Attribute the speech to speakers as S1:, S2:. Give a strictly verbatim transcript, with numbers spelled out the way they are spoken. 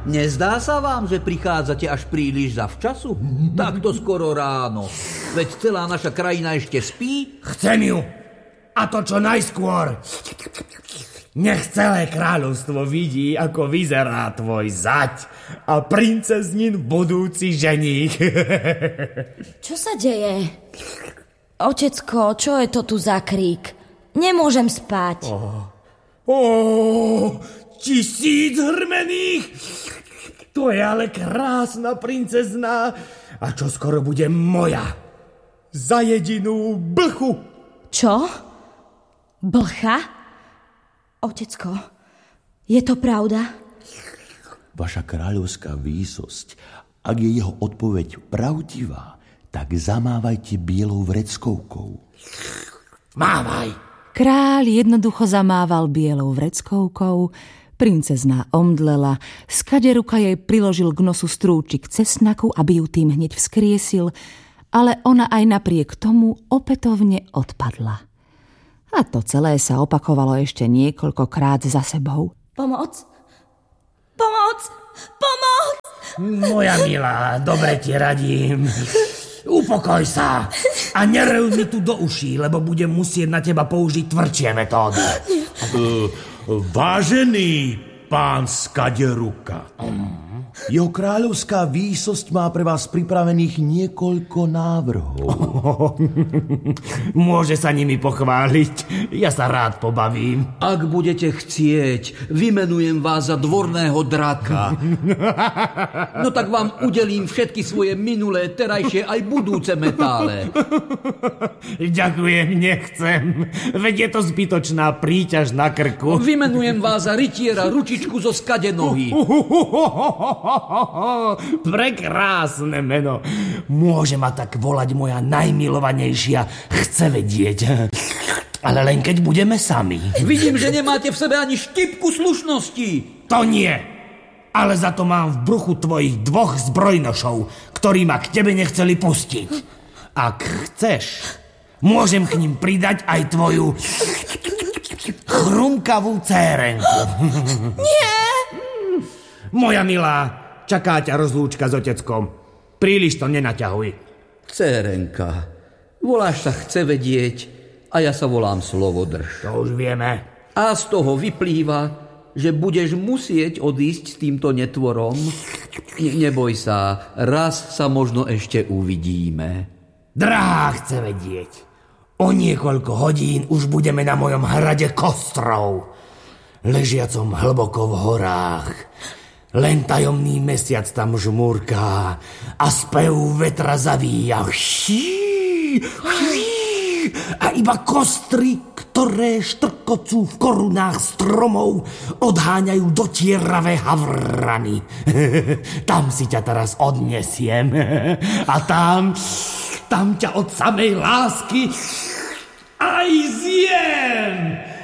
S1: Nezdá sa vám, že prichádzate až príliš zavčasu? Takto skoro ráno. Veď celá naša krajina ešte spí.
S2: Chcem ju. A to čo najskôr. Nech celé kráľovstvo vidí, ako vyzerá tvoj zať a princeznin budúci ženích.
S3: Čo sa deje? Otecko, čo je to tu za krík? Nemôžem spať.
S2: Oh. Oh, tisíc hrmených! To je ale krásna princezná. A čo skoro bude moja? Za jedinú blchu.
S3: Čo? Blcha? Otecko, je to pravda?
S4: Vaša kráľovská výsosť, ak je jeho odpoveď pravdivá, tak zamávajte bielou vreckovkou.
S2: Mávaj!
S5: Kráľ jednoducho zamával bielou vreckovkou, princezná omdlela, skaderuka jej priložil k nosu strúčik cesnaku, aby ju tým hneď vzkriesil, ale ona aj napriek tomu opätovne odpadla. A to celé sa opakovalo ešte niekoľkokrát za sebou.
S3: Pomoc! Pomoc! Pomoc!
S2: Moja milá, dobre ti radím. Upokoj sa a nerev mi tu do uší, lebo budem musieť na teba použiť tvrdšie metódy.
S4: Uh, vážený pán Skaderuka, jeho kráľovská výsosť má pre vás pripravených niekoľko návrhov.
S2: Môže sa nimi pochváliť, ja sa rád pobavím.
S1: Ak budete chcieť, vymenujem vás za dvorného draka. No tak vám udelím všetky svoje minulé, terajšie aj budúce metále.
S2: Ďakujem, nechcem. Veď je to zbytočná príťaž na krku.
S1: Vymenujem vás za rytiera ručičku zo skadenohy.
S2: Prekrásne meno. Môže ma tak volať moja najmilovanejšia, chce vedieť. Ale len keď budeme sami.
S1: Vidím, že nemáte v sebe ani štipku slušnosti.
S2: To nie. Ale za to mám v bruchu tvojich dvoch zbrojnošov, ktorí ma k tebe nechceli pustiť. Ak chceš, môžem k ním pridať aj tvoju chrumkavú cérenku.
S3: Nie!
S2: Moja milá, čaká ťa rozlúčka s oteckom. Príliš to nenaťahuj.
S1: Cérenka, voláš sa chce vedieť a ja sa volám Slovodrž.
S2: To už vieme.
S1: A z toho vyplýva, že budeš musieť odísť s týmto netvorom. Ne- neboj sa, raz sa možno ešte uvidíme.
S2: Drahá chce vedieť. O niekoľko hodín už budeme na mojom hrade Kostrov, ležiacom hlboko v horách. Len tajomný mesiac tam žmúrká a spev vetra zavíja. A iba kostry, ktoré štrkocú v korunách stromov, odháňajú dotieravé havrany. Tam si ťa teraz odnesiem. A tam, tam ťa od samej lásky aj zjem.